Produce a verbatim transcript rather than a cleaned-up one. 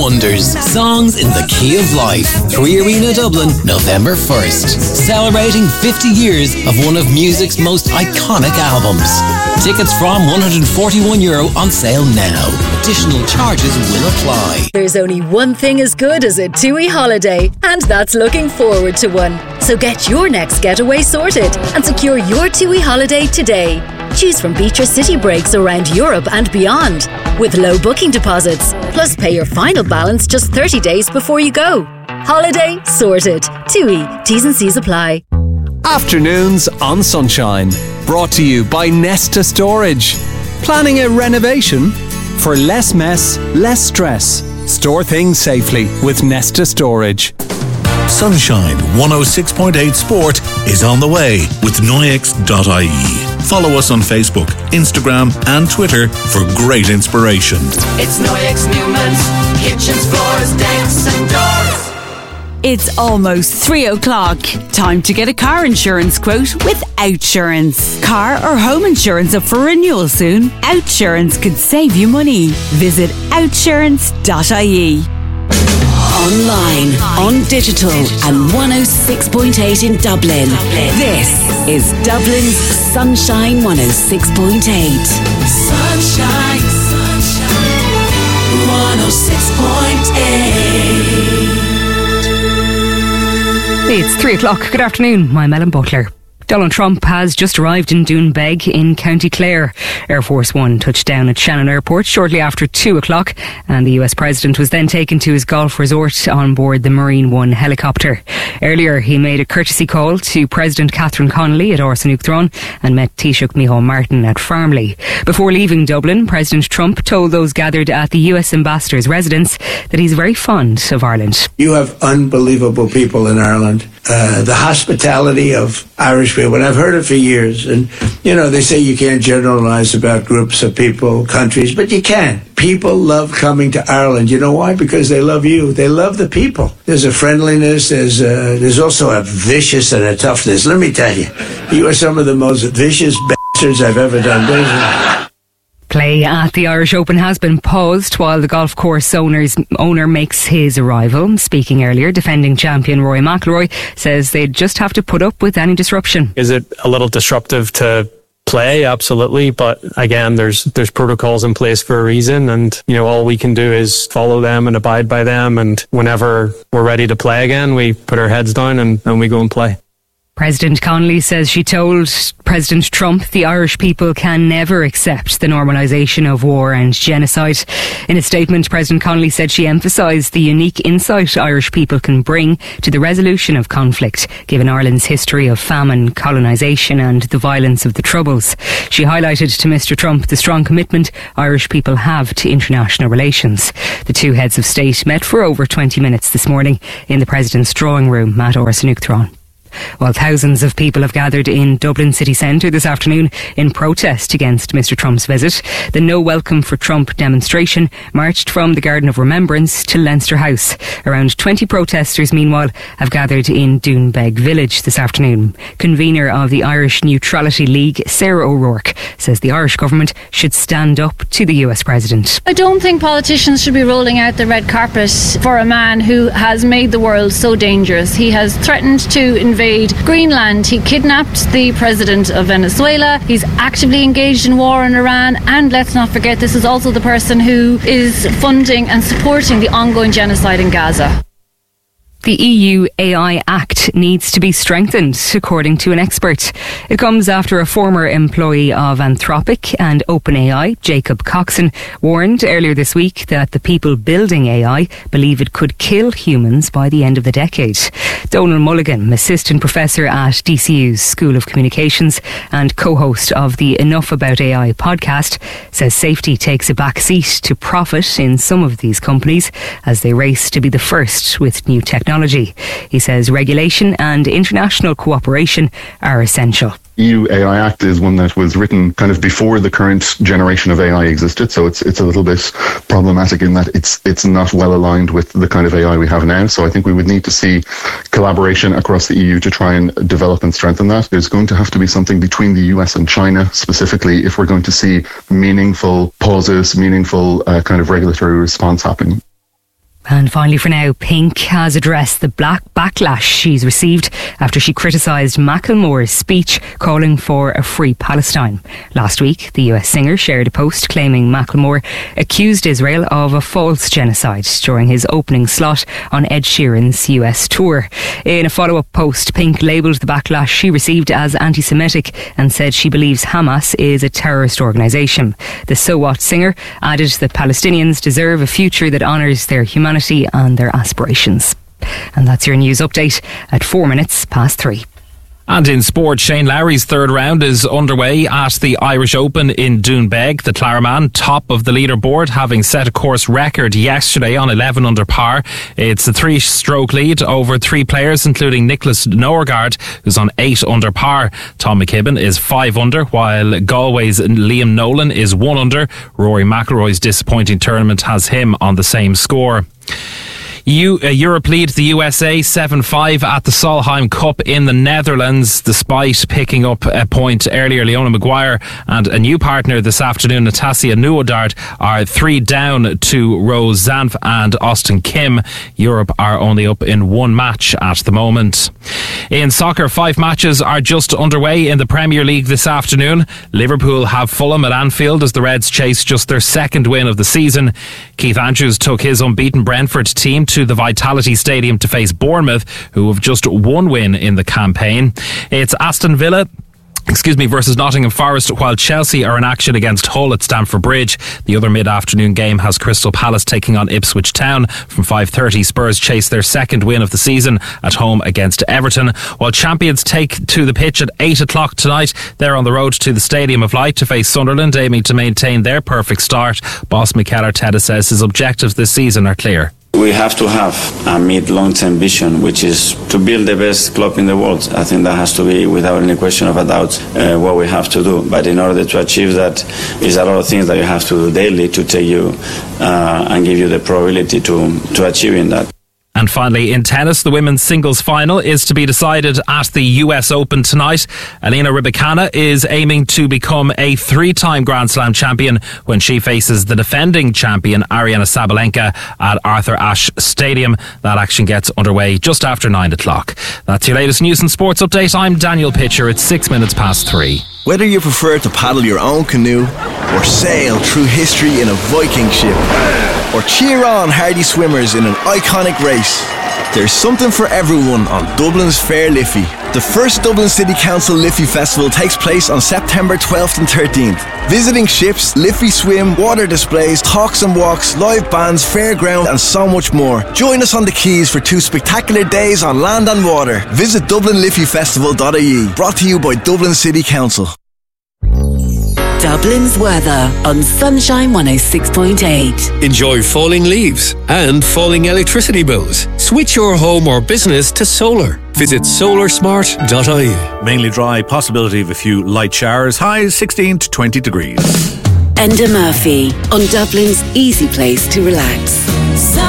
Wonders, songs in the key of life. Three Arena Dublin, November first. Celebrating fifty years of one of music's most iconic albums. Tickets from one hundred forty-one euro on sale now. Additional charges will apply. There's only one thing as good as a TUI holiday, and that's looking forward to one. So get your next getaway sorted and secure your TUI holiday today. Choose from beach or city breaks around Europe and beyond with low booking deposits. Plus pay your final balance just thirty days before you go. Holiday sorted. TUI. T's and C's apply. Afternoons on Sunshine. Brought to you by Nesta Storage. Planning a renovation? For less mess, less stress. Store things safely with Nesta Storage. Sunshine one oh six point eight Sport is on the way with Noyex dot I E. Follow us on Facebook, Instagram and Twitter for great inspiration. It's Noyex Newman's kitchens, floors, decks and doors. It's almost three o'clock. Time to get a car insurance quote with Outsurance. Car or home insurance up for renewal soon? Outsurance could save you money. Visit outsurance dot I E. Online, on digital, and one oh six point eight in Dublin. This is Dublin's Sunshine one oh six point eight. Sunshine, sunshine, one oh six point eight. It's three o'clock. Good afternoon. I'm Ellen Butler. Donald Trump has just arrived in Doonbeg in County Clare. Air Force One touched down at Shannon Airport shortly after two o'clock, and the U S President was then taken to his golf resort on board the Marine One helicopter. Earlier, he made a courtesy call to President Catherine Connolly at Orsa Nuachtaráin and met Taoiseach Micheál Martin at Farmley. Before leaving Dublin, President Trump told those gathered at the U S Ambassador's residence that he's very fond of Ireland. You have unbelievable people in Ireland. Uh, the hospitality of Irish people, and I've heard it for years. And, you know, they say you can't generalize about groups of people, countries, but you can. People love coming to Ireland. You know why? Because they love you. They love the people. There's a friendliness. There's a, there's also a vicious and a toughness. Let me tell you, you are some of the most vicious bastards I've ever done business. Play at the Irish Open has been paused while the golf course owner's owner makes his arrival. Speaking earlier, defending champion Rory McIlroy says they'd just have to put up with any disruption. Is it a little disruptive to play? Absolutely, but again, there's there's protocols in place for a reason, and you know, all we can do is follow them and abide by them, and whenever we're ready to play again, we put our heads down and, and we go and play. President Connolly says she told President Trump the Irish people can never accept the normalisation of war and genocide. In a statement, President Connolly said she emphasised the unique insight Irish people can bring to the resolution of conflict, given Ireland's history of famine, colonisation and the violence of the Troubles. She highlighted to Mister Trump the strong commitment Irish people have to international relations. The two heads of state met for over twenty minutes this morning in the President's drawing room at Orsa Nuachtaráin. While thousands of people have gathered in Dublin city centre this afternoon in protest against Mister Trump's visit, the No Welcome for Trump demonstration marched from the Garden of Remembrance to Leinster House. Around twenty protesters, meanwhile, have gathered in Doonbeg village this afternoon. Convener of the Irish Neutrality League, Sarah O'Rourke, says the Irish government should stand up to the U S President. I don't think politicians should be rolling out the red carpet for a man who has made the world so dangerous. He has threatened to invade Greenland. He kidnapped the president of Venezuela. He's actively engaged in war in Iran. And let's not forget, this is also the person who is funding and supporting the ongoing genocide in Gaza. The E U A I Act needs to be strengthened, according to an expert. It comes after a former employee of Anthropic and OpenAI, Jacob Coxon, warned earlier this week that the people building A I believe it could kill humans by the end of the decade. Donal Mulligan, assistant professor at D C U's School of Communications and co-host of the Enough About A I podcast, says safety takes a back seat to profit in some of these companies as they race to be the first with new technology. Technology. He says regulation and international cooperation are essential. E U A I Act is one that was written kind of before the current generation of A I existed, so it's it's a little bit problematic in that it's it's not well aligned with the kind of A I we have now. So I think we would need to see collaboration across the E U to try and develop and strengthen that. There's going to have to be something between the U S and China specifically if we're going to see meaningful pauses, meaningful uh, kind of regulatory response happening. And finally for now, Pink has addressed the black backlash she's received after she criticised Macklemore's speech calling for a free Palestine. Last week, the U S singer shared a post claiming Macklemore accused Israel of a false genocide during his opening slot on Ed Sheeran's U S tour. In a follow-up post, Pink labelled the backlash she received as anti-Semitic and said she believes Hamas is a terrorist organisation. The So What singer added that Palestinians deserve a future that honours their humanity and their aspirations. And that's your news update at four minutes past three. And in sport, Shane Lowry's third round is underway at the Irish Open in Doonbeg. The Clareman, top of the leaderboard, having set a course record yesterday on eleven under par. It's a three-stroke lead over three players, including Nicholas Norgard, who's on eight under par. Tom McKibben is five under, while Galway's Liam Nolan is one under. Rory McIlroy's disappointing tournament has him on the same score. U- uh, Europe lead the U S A seven five at the Solheim Cup in the Netherlands, despite picking up a point earlier. Leona Maguire and a new partner this afternoon, Natasja Nieuwedard, are three down to Rose Zanf and Austin Kim. Europe are only up in one match at the moment. In soccer, five matches are just underway in the Premier League this afternoon. Liverpool have Fulham at Anfield as the Reds chase just their second win of the season. Keith Andrews took his unbeaten Brentford team to the Vitality Stadium to face Bournemouth, who have just one win in the campaign. It's Aston Villa Excuse me, versus Nottingham Forest, while Chelsea are in action against Hull at Stamford Bridge. The other mid-afternoon game has Crystal Palace taking on Ipswich Town. From five thirty, Spurs chase their second win of the season at home against Everton, while champions take to the pitch at eight o'clock tonight. They're on the road to the Stadium of Light to face Sunderland, aiming to maintain their perfect start. Boss Mikel Arteta says his objectives this season are clear. We have to have a mid-long-term vision, which is to build the best club in the world. I think that has to be, without any question of a doubt, uh, what we have to do. But in order to achieve that, is a lot of things that you have to do daily to take you uh, and give you the probability to, to achieving that. And finally, in tennis, the women's singles final is to be decided at the U S Open tonight. Elena Rybakina is aiming to become a three-time Grand Slam champion when she faces the defending champion Ariana Sabalenka at Arthur Ashe Stadium. That action gets underway just after nine o'clock. That's your latest news and sports update. I'm Daniel Pitcher. It's six minutes past three. Whether you prefer to paddle your own canoe or sail through history in a Viking ship or cheer on hardy swimmers in an iconic race, there's something for everyone on Dublin's Fair Liffey. The first Dublin City Council Liffey Festival takes place on September twelfth and thirteenth. Visiting ships, Liffey swim, water displays, talks and walks, live bands, fairground and so much more. Join us on the quays for two spectacular days on land and water. Visit dublin liffey festival dot I E. Brought to you by Dublin City Council. Dublin's weather on Sunshine one oh six point eight. Enjoy falling leaves and falling electricity bills. Switch your home or business to solar. Visit solar smart dot I E. Mainly dry, possibility of a few light showers, highs sixteen to twenty degrees. Enda Murphy on Dublin's easy place to relax.